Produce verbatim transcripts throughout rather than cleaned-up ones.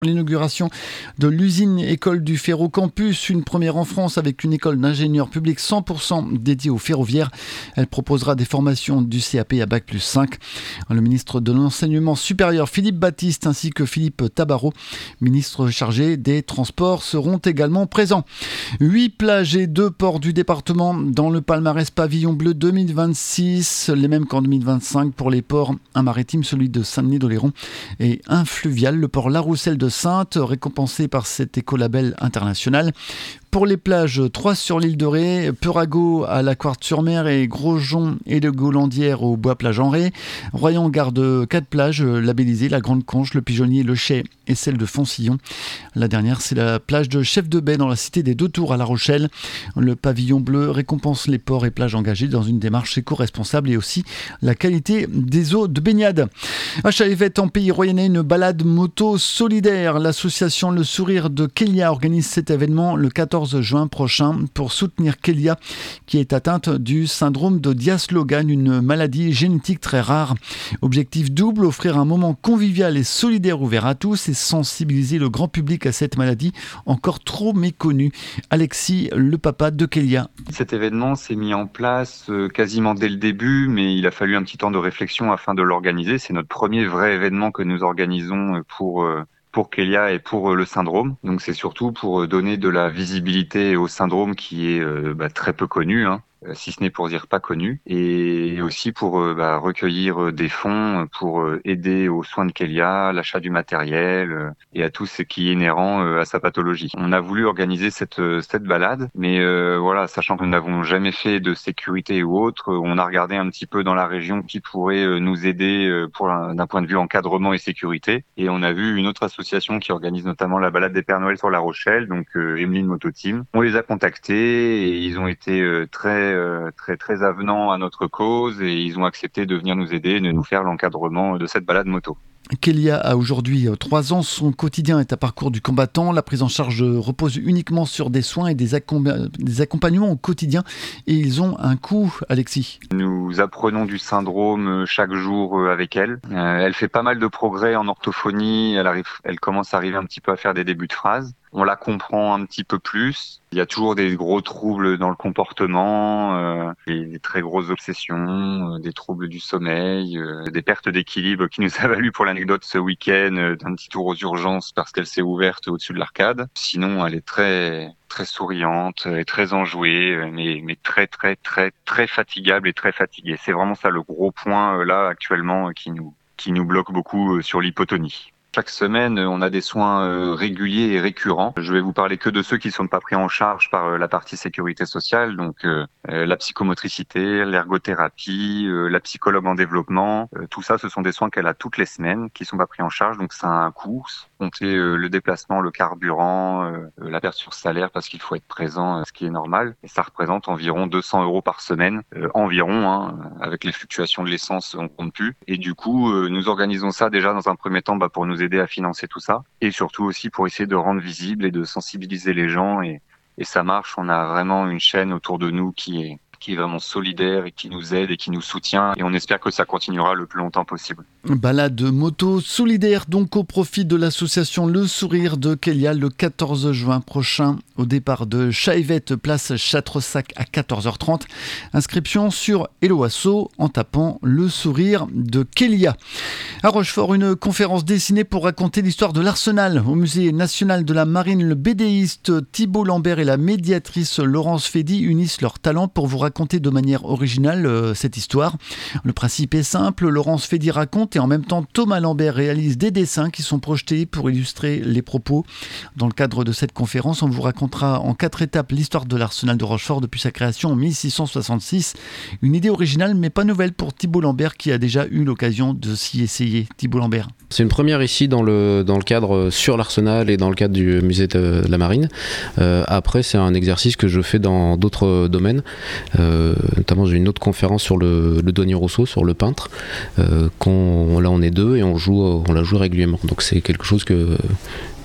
L'inauguration de l'usine école du Ferro Campus, une première en France avec une école d'ingénieurs publics cent pour cent dédiée au ferroviaire. Elle proposera des formations du C A P à bac plus cinq. Le ministre de l'Enseignement supérieur Philippe Baptiste ainsi que Philippe Tabarot, ministre chargé des Transports, seront également présents. Huit plages et deux ports du département dans le palmarès Pavillon Bleu deux mille vingt-six, les mêmes qu'en deux mille vingt-cinq pour les ports. Un maritime, celui de Saint-Denis-d'Oléron, et un fluvial, le port La Rousselle de Sainte, récompensé par cet écolabel international. Pour les plages, trois sur l'île de Ré, Perago à la Quartz-sur-Mer et Grosjean et de Gaulandière au Bois-Plage-en-Ré. Royan garde quatre plages labellisées, la Grande Conche, le Pigeonnier, le Chay et celle de Foncillon. La dernière, c'est la plage de Chef de Baie dans la cité des Deux Tours à La Rochelle. Le pavillon bleu récompense les ports et plages engagés dans une démarche éco-responsable et aussi la qualité des eaux de baignade. À Chavette, en Pays Royannais, une balade moto solidaire. L'association Le Sourire de Kélia organise cet événement le quatorze juin prochain pour soutenir Kélia qui est atteinte du syndrome de Diaz-Logan, une maladie génétique très rare. Objectif double, offrir un moment convivial et solidaire ouvert à tous et sensibiliser le grand public à cette maladie encore trop méconnue. Alexis, le papa de Kélia. Cet événement s'est mis en place quasiment dès le début, mais il a fallu un petit temps de réflexion afin de l'organiser. C'est notre premier vrai événement que nous organisons pour pour Kélia et pour le syndrome. Donc c'est surtout pour donner de la visibilité au syndrome qui est euh, bah, très peu connu, hein, si ce n'est pour dire pas connu, et aussi pour euh, bah, recueillir des fonds pour euh, aider aux soins de Kélia, l'achat du matériel euh, et à tout ce qui est inhérent euh, à sa pathologie. On a voulu organiser cette cette balade, mais euh, voilà, sachant que nous n'avons jamais fait de sécurité ou autre, on a regardé un petit peu dans la région qui pourrait euh, nous aider euh, pour un, d'un point de vue encadrement et sécurité, et on a vu une autre association qui organise notamment la balade des Pères Noël sur La Rochelle, donc euh, Emeline Moto Team. On les a contactés et ils ont été euh, très très très avenants à notre cause et ils ont accepté de venir nous aider et de nous faire l'encadrement de cette balade moto. Kélia a aujourd'hui trois ans. Son quotidien est un parcours du combattant. La prise en charge repose uniquement sur des soins et des, accom- des accompagnements au quotidien. Et ils ont un coût, Alexis. Nous apprenons du syndrome chaque jour avec elle. Euh, elle fait pas mal de progrès en orthophonie. Elle, arrive, elle commence à arriver un petit peu à faire des débuts de phrases. On la comprend un petit peu plus. Il y a toujours des gros troubles dans le comportement, euh, des, des très grosses obsessions, euh, des troubles du sommeil, euh, des pertes d'équilibre qui nous a valu pour l'anecdote ce week-end euh, d'un petit tour aux urgences parce qu'elle s'est ouverte au-dessus de l'arcade. Sinon, elle est très très souriante et très enjouée, mais mais très très très très fatigable et très fatiguée. C'est vraiment ça le gros point euh, là actuellement euh, qui nous qui nous bloque beaucoup euh, sur l'hypotonie. Chaque semaine, on a des soins euh, réguliers et récurrents. Je vais vous parler que de ceux qui ne sont pas pris en charge par euh, la partie sécurité sociale, donc euh, euh, la psychomotricité, l'ergothérapie, euh, la psychologue en développement. Euh, tout ça, ce sont des soins qu'elle a toutes les semaines, qui ne sont pas pris en charge, donc ça a un coût. Compter euh, le déplacement, le carburant, euh, la perte sur salaire parce qu'il faut être présent, euh, ce qui est normal. Et ça représente environ deux cents euros par semaine, euh, environ, hein, avec les fluctuations de l'essence, on compte plus. Et du coup, euh, nous organisons ça déjà dans un premier temps bah, pour nous aider à financer tout ça et surtout aussi pour essayer de rendre visible et de sensibiliser les gens et, et ça marche. On a vraiment une chaîne autour de nous qui est qui est vraiment solidaire et qui nous aide et qui nous soutient et on espère que ça continuera le plus longtemps possible. Balade moto solidaire donc au profit de l'association Le Sourire de Kélia le quatorze juin prochain au départ de Chavette, place Châtre-Sac à quatorze heures trente. Inscription sur Hello Asso en tapant Le Sourire de Kélia. À Rochefort, une conférence dessinée pour raconter l'histoire de l'Arsenal au Musée national de la Marine. Le bédéiste Thibault Lambert et la médiatrice Laurence Fédy unissent leurs talents pour vous raconter de manière originale euh, cette histoire. Le principe est simple, Laurence Fédy raconte et en même temps Thomas Lambert réalise des dessins qui sont projetés pour illustrer les propos. Dans le cadre de cette conférence, on vous racontera en quatre étapes l'histoire de l'Arsenal de Rochefort depuis sa création en mille six cent soixante-six. Une idée originale mais pas nouvelle pour Thibault Lambert qui a déjà eu l'occasion de s'y essayer. Thibault Lambert. C'est une première ici dans le, dans le cadre sur l'Arsenal et dans le cadre du musée de la Marine. Euh, après, c'est un exercice que je fais dans d'autres domaines. Euh, notamment, j'ai une autre conférence sur le, le douanier Rousseau, sur le peintre. Euh, qu'on, là, on est deux et on, joue, on la joue régulièrement. Donc, c'est quelque chose que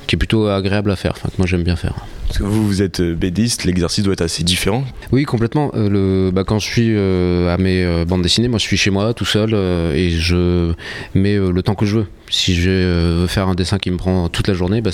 qui est plutôt agréable à faire, enfin, que moi j'aime bien faire. Parce que vous, vous êtes bédiste, l'exercice doit être assez différent. Oui, complètement. Euh, le, bah, quand je suis euh, à mes euh, bandes dessinées, moi je suis chez moi tout seul euh, et je mets euh, le temps que je veux. Si je veux faire un dessin qui me prend toute la journée, bah,